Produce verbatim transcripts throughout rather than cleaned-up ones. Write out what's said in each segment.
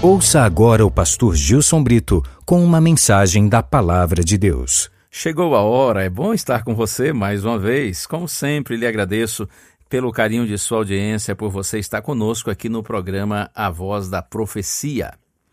Ouça agora o pastor Gilson Brito com uma mensagem da Palavra de Deus. Chegou a hora, é bom estar com você mais uma vez. Como sempre, lhe agradeço pelo carinho de sua audiência, por você estar conosco aqui no programa A Voz da Profecia.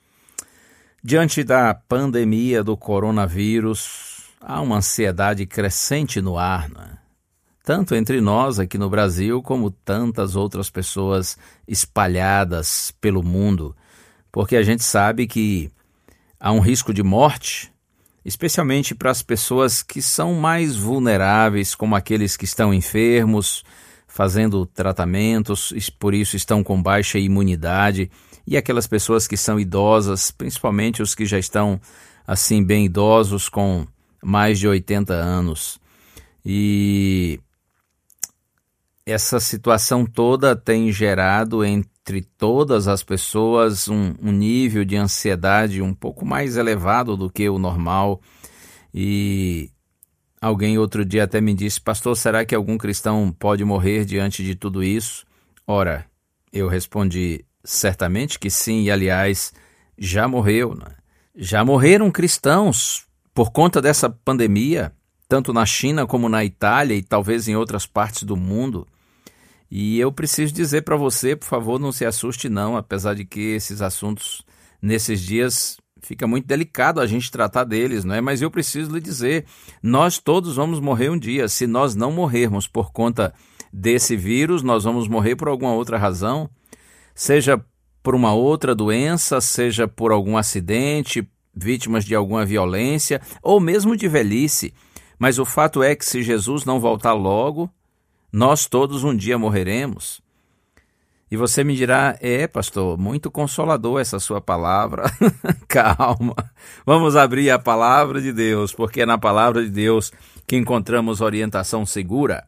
Diante da pandemia do coronavírus, há uma ansiedade crescente no ar, né? Tanto entre nós aqui no Brasil, como tantas outras pessoas espalhadas pelo mundo, porque a gente sabe que há um risco de morte, especialmente para as pessoas que são mais vulneráveis, como aqueles que estão enfermos, fazendo tratamentos, e por isso estão com baixa imunidade, e aquelas pessoas que são idosas, principalmente os que já estão assim bem idosos, com mais de oitenta anos. E essa situação toda tem gerado entre todas as pessoas um, um nível de ansiedade um pouco mais elevado do que o normal. E alguém outro dia até me disse: pastor, será que algum cristão pode morrer diante de tudo isso? Ora, eu respondi: certamente que sim, e aliás, já morreu, né? Já morreram cristãos por conta dessa pandemia, tanto na China como na Itália e talvez em outras partes do mundo. E eu preciso dizer para você, por favor, não se assuste não, apesar de que esses assuntos, nesses dias, fica muito delicado a gente tratar deles, não é? Mas eu preciso lhe dizer, nós todos vamos morrer um dia. Se nós não morrermos por conta desse vírus, nós vamos morrer por alguma outra razão, seja por uma outra doença, seja por algum acidente, vítimas de alguma violência, ou mesmo de velhice. Mas o fato é que se Jesus não voltar logo, nós todos um dia morreremos. E você me dirá: é, pastor, muito consolador essa sua palavra. Calma, vamos abrir a palavra de Deus, porque é na palavra de Deus que encontramos orientação segura.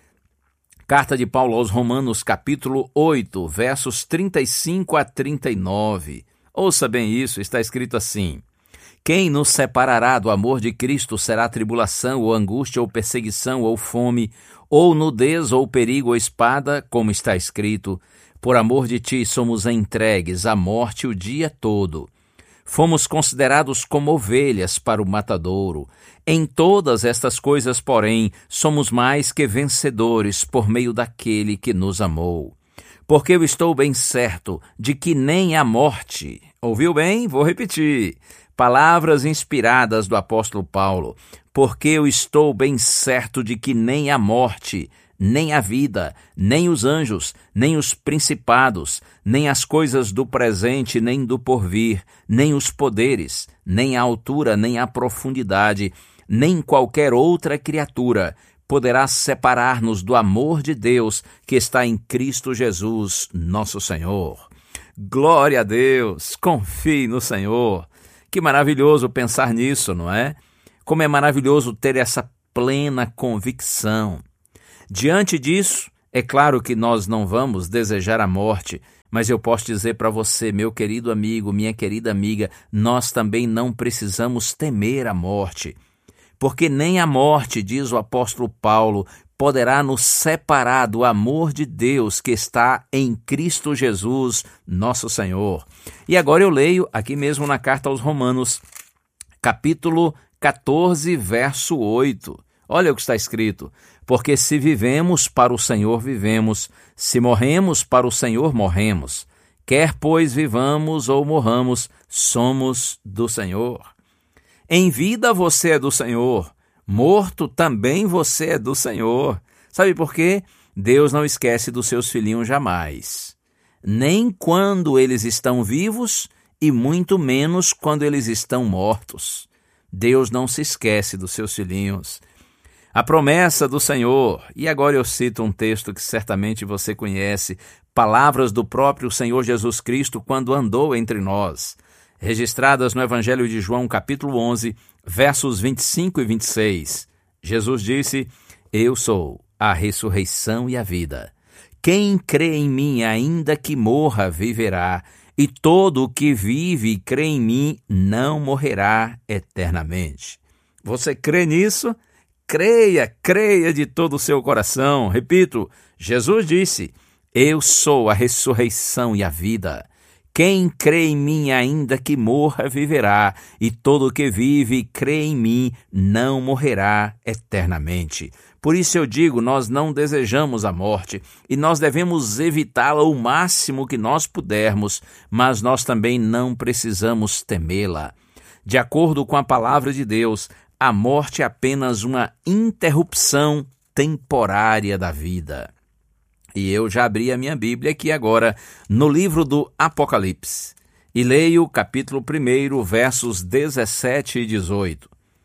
Carta de Paulo aos Romanos, capítulo oito, versos trinta e cinco a trinta e nove. Ouça bem isso, está escrito assim: quem nos separará do amor de Cristo? Será tribulação, ou angústia, ou perseguição, ou fome, ou nudez, ou perigo, ou espada? Como está escrito: por amor de ti somos entregues à morte o dia todo. Fomos considerados como ovelhas para o matadouro. Em todas estas coisas, porém, somos mais que vencedores por meio daquele que nos amou. Porque eu estou bem certo de que nem a morte... Ouviu bem? Vou repetir. Palavras inspiradas do apóstolo Paulo. Porque eu estou bem certo de que nem a morte, nem a vida, nem os anjos, nem os principados, nem as coisas do presente, nem do porvir, nem os poderes, nem a altura, nem a profundidade, nem qualquer outra criatura poderá separar-nos do amor de Deus que está em Cristo Jesus, nosso Senhor. Glória a Deus! Confie no Senhor. Que maravilhoso pensar nisso, não é? Como é maravilhoso ter essa plena convicção. Diante disso, é claro que nós não vamos desejar a morte, mas eu posso dizer para você, meu querido amigo, minha querida amiga, nós também não precisamos temer a morte, porque nem a morte, diz o apóstolo Paulo, poderá nos separar do amor de Deus que está em Cristo Jesus, nosso Senhor. E agora eu leio aqui mesmo na carta aos Romanos, capítulo catorze, verso oito. Olha o que está escrito: porque se vivemos, para o Senhor vivemos, se morremos, para o Senhor morremos. Quer, pois, vivamos ou morramos, somos do Senhor. Em vida você é do Senhor, morto também você é do Senhor. Sabe por quê? Deus não esquece dos seus filhinhos jamais. Nem quando eles estão vivos e muito menos quando eles estão mortos. Deus não se esquece dos seus filhinhos. A promessa do Senhor, e agora eu cito um texto que certamente você conhece, palavras do próprio Senhor Jesus Cristo quando andou entre nós, registradas no Evangelho de João, capítulo onze, versos vinte e cinco e vinte e seis. Jesus disse: eu sou a ressurreição e a vida. Quem crê em mim, ainda que morra, viverá, e todo o que vive e crê em mim não morrerá eternamente. Você crê nisso? Creia, creia de todo o seu coração. Repito, Jesus disse: eu sou a ressurreição e a vida. Quem crê em mim, ainda que morra, viverá, e todo que vive e crê em mim não morrerá eternamente. Por isso eu digo, nós não desejamos a morte, e nós devemos evitá-la o máximo que nós pudermos, mas nós também não precisamos temê-la. De acordo com a palavra de Deus, a morte é apenas uma interrupção temporária da vida. E eu já abri a minha Bíblia aqui agora no livro do Apocalipse e leio o capítulo um, versos dezessete e dezoito.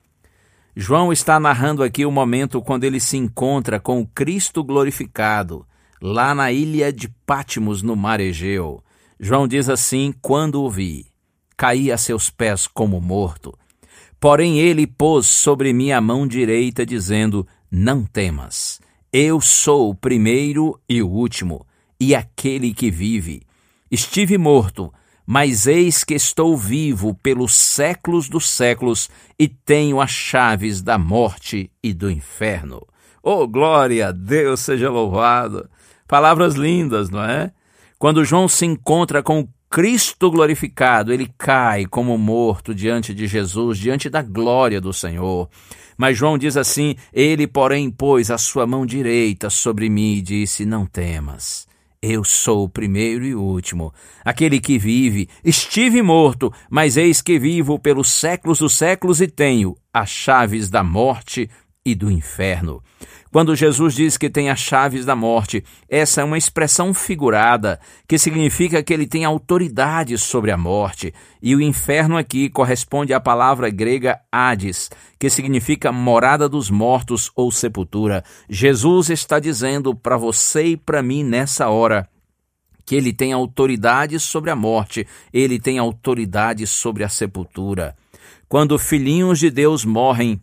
João está narrando aqui o momento quando ele se encontra com o Cristo glorificado, lá na ilha de Patmos, no mar Egeu. João diz assim: quando o vi, caí a seus pés como morto. Porém ele pôs sobre mim a mão direita, dizendo: não temas, eu sou o primeiro e o último, e aquele que vive. Estive morto, mas eis que estou vivo pelos séculos dos séculos, e tenho as chaves da morte e do inferno. Oh, glória a Deus, seja louvado! Palavras lindas, não é? Quando João se encontra com o Cristo glorificado, ele cai como morto diante de Jesus, diante da glória do Senhor. Mas João diz assim: ele, porém, pôs a sua mão direita sobre mim e disse: não temas, eu sou o primeiro e o último, aquele que vive. Estive morto, mas eis que vivo pelos séculos dos séculos e tenho as chaves da morte e do inferno. Quando Jesus diz que tem as chaves da morte, essa é uma expressão figurada, que significa que ele tem autoridade sobre a morte. E o inferno aqui corresponde à palavra grega Hades, que significa morada dos mortos ou sepultura. Jesus está dizendo para você e para mim nessa hora que ele tem autoridade sobre a morte, ele tem autoridade sobre a sepultura. Quando filhinhos de Deus morrem,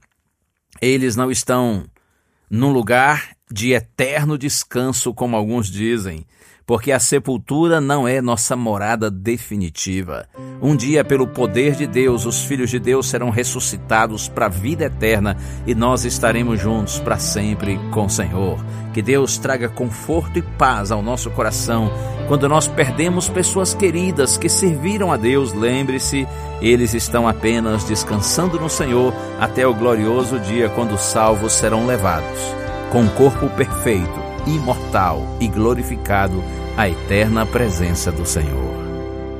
eles não estão num lugar de eterno descanso, como alguns dizem, porque a sepultura não é nossa morada definitiva. Um dia, pelo poder de Deus, os filhos de Deus serão ressuscitados para a vida eterna e nós estaremos juntos para sempre com o Senhor. Que Deus traga conforto e paz ao nosso coração. Quando nós perdemos pessoas queridas que serviram a Deus, lembre-se, eles estão apenas descansando no Senhor até o glorioso dia quando os salvos serão levados, com um corpo perfeito, imortal e glorificado, à eterna presença do Senhor.